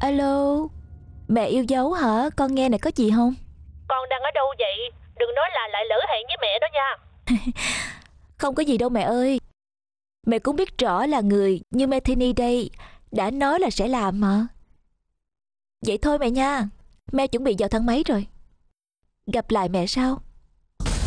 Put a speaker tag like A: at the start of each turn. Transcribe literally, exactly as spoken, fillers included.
A: Alo, mẹ yêu dấu hả? Con nghe này, có gì không?
B: Con đang ở đâu vậy? Đừng nói là lại lỡ hẹn với mẹ đó nha.
A: Không có gì đâu mẹ ơi. Mẹ cũng biết rõ là người như Metheny đây đã nói là sẽ làm mà. Vậy thôi mẹ nha. Mẹ chuẩn bị vào thang máy rồi. Gặp lại mẹ sau.